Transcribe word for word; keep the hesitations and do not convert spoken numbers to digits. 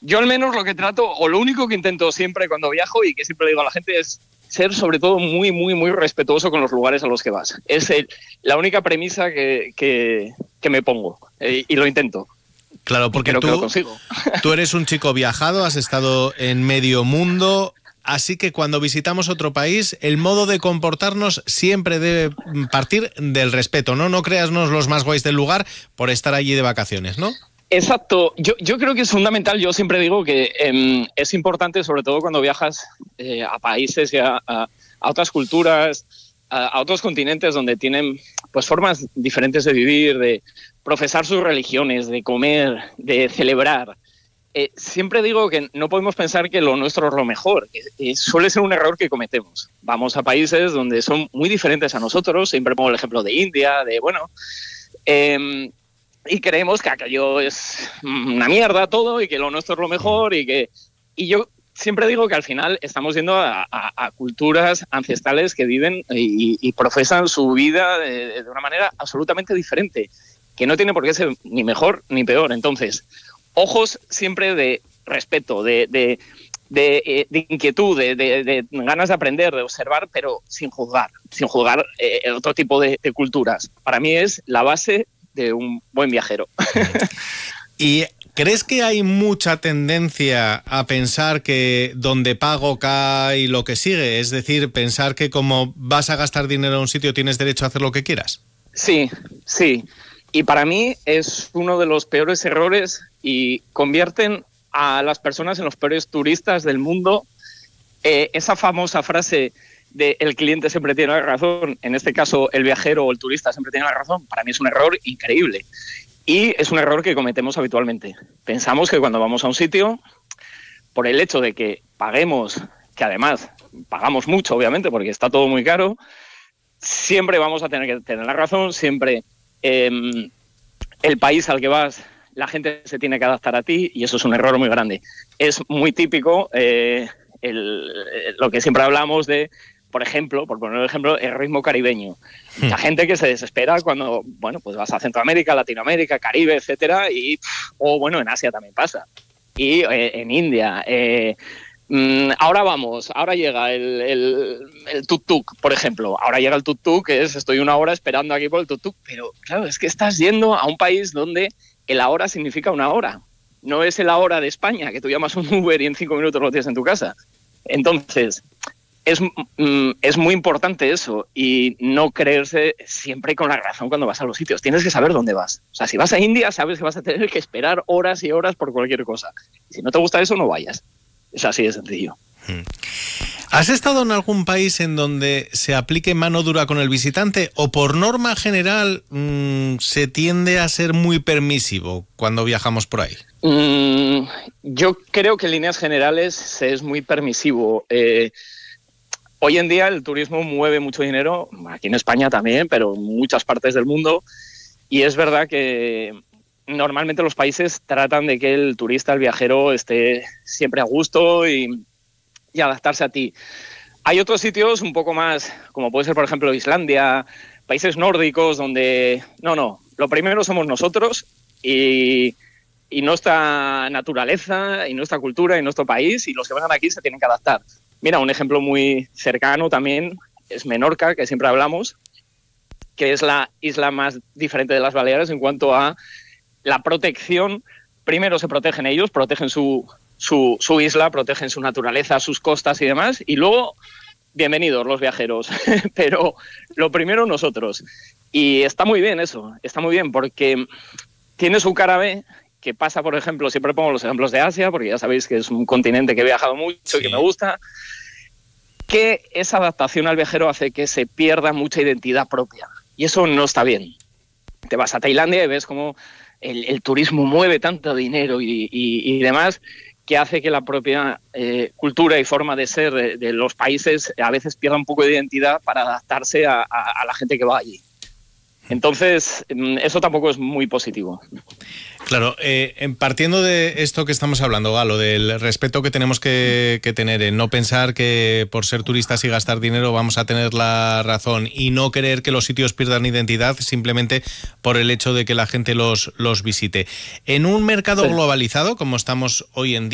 Yo al menos lo que trato, o lo único que intento siempre cuando viajo y que siempre digo a la gente es ser sobre todo muy, muy, muy respetuoso con los lugares a los que vas. Es el, la única premisa que, que, que me pongo eh, y lo intento. Claro, porque Creo tú, que lo consigo. tú eres un chico viajado, has estado en medio mundo, así que cuando visitamos otro país, el modo de comportarnos siempre debe partir del respeto, ¿no? No creasnos los más guays del lugar por estar allí de vacaciones, ¿no? Exacto. Yo, yo creo que es fundamental. Yo siempre digo que eh, es importante, sobre todo cuando viajas eh, a países y a, a, a otras culturas, a, a otros continentes donde tienen pues formas diferentes de vivir, de profesar sus religiones, de comer, de celebrar. Eh, siempre digo que no podemos pensar que lo nuestro es lo mejor. Eh, eh, suele ser un error que cometemos. Vamos a países donde son muy diferentes a nosotros. Siempre pongo el ejemplo de India, de bueno... Eh, y creemos que aquello es una mierda todo y que lo nuestro es lo mejor y que... Y yo siempre digo que al final estamos yendo a, a, a culturas ancestrales que viven y, y profesan su vida de, de una manera absolutamente diferente, que no tiene por qué ser ni mejor ni peor. Entonces, ojos siempre de respeto, de, de, de, de inquietud, de, de, de ganas de aprender, de observar, pero sin juzgar, sin juzgar eh, otro tipo de, de culturas. Para mí es la base de un buen viajero. ¿Y crees que hay mucha tendencia a pensar que donde pago cae lo que sigue? Es decir, pensar que como vas a gastar dinero en un sitio tienes derecho a hacer lo que quieras. Sí, sí. Y para mí es uno de los peores errores y convierten a las personas en los peores turistas del mundo. Eh, esa famosa frase de el cliente siempre tiene la razón, en este caso el viajero o el turista siempre tiene la razón, para mí es un error increíble. Y es un error que cometemos habitualmente. Pensamos que cuando vamos a un sitio, por el hecho de que paguemos, que además pagamos mucho, obviamente, porque está todo muy caro, siempre vamos a tener que tener la razón, siempre eh, el país al que vas, la gente se tiene que adaptar a ti y eso es un error muy grande. Es muy típico eh, el, lo que siempre hablamos de, por ejemplo, por poner un ejemplo, el ritmo caribeño. Hmm. La gente que se desespera cuando, bueno, pues vas a Centroamérica, Latinoamérica, Caribe, etcétera, y, o bueno, en Asia también pasa. Y eh, en India, eh, mmm, ahora vamos, ahora llega el, el, el tuk-tuk, por ejemplo. Ahora llega el tuk-tuk, que es, estoy una hora esperando aquí por el tuk-tuk, pero claro, es que estás yendo a un país donde el ahora significa una hora. No es el ahora de España, que tú llamas un Uber y en cinco minutos lo tienes en tu casa. Entonces, es, mm, es muy importante eso y no creerse siempre con la razón cuando vas a los sitios. Tienes que saber dónde vas. O sea, si vas a India, sabes que vas a tener que esperar horas y horas por cualquier cosa. Si no te gusta eso, no vayas. Es así de sencillo. ¿Has estado en algún país en donde se aplique mano dura con el visitante o por norma general mmm, se tiende a ser muy permisivo cuando viajamos por ahí? Mm, yo creo que en líneas generales se es muy permisivo. Eh, hoy en día el turismo mueve mucho dinero, aquí en España también, pero en muchas partes del mundo, y es verdad que normalmente los países tratan de que el turista, el viajero, esté siempre a gusto y, y adaptarse a ti. Hay otros sitios un poco más, como puede ser, por ejemplo, Islandia, países nórdicos, donde no, no, lo primero somos nosotros y, y nuestra naturaleza y nuestra cultura y nuestro país, y los que vengan aquí se tienen que adaptar. Mira, un ejemplo muy cercano también es Menorca, que siempre hablamos, que es la isla más diferente de las Baleares en cuanto a la protección. Primero se protegen ellos, protegen su, su, su isla, protegen su naturaleza, sus costas y demás, y luego, bienvenidos los viajeros, pero lo primero nosotros. Y está muy bien eso, está muy bien, porque tiene su cara B, que pasa, por ejemplo, siempre pongo los ejemplos de Asia, porque ya sabéis que es un continente que he viajado mucho sí. y que me gusta, que esa adaptación al viajero hace que se pierda mucha identidad propia, y eso no está bien. Te vas a Tailandia y ves cómo El, el turismo mueve tanto dinero y, y, y demás, que hace que la propia eh, cultura y forma de ser de, de los países a veces pierda un poco de identidad para adaptarse a, a, a la gente que va allí. Entonces, eso tampoco es muy positivo. Claro, eh, partiendo de esto que estamos hablando, Galo, del respeto que tenemos que, que tener, en no pensar que por ser turistas y gastar dinero vamos a tener la razón y no querer que los sitios pierdan identidad simplemente por el hecho de que la gente los, los visite. En un mercado sí. globalizado, como estamos hoy en día,